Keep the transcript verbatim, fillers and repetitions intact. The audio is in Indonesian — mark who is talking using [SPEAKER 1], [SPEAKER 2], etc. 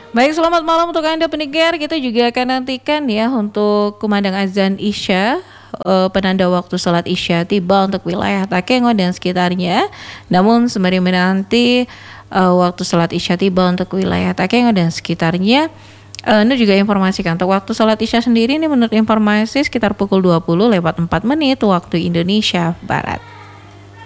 [SPEAKER 1] Baik, selamat malam untuk Anda pendengar. Kita juga akan nantikan ya untuk kumandang azan Isya, eh, penanda waktu sholat Isya tiba untuk wilayah Takengon dan sekitarnya. Namun sembari menanti eh, waktu sholat Isya tiba untuk wilayah Takengon dan sekitarnya, eh, Anda juga informasikan untuk waktu sholat Isya sendiri ini menurut informasi sekitar pukul dua puluh lewat empat menit waktu Indonesia Barat.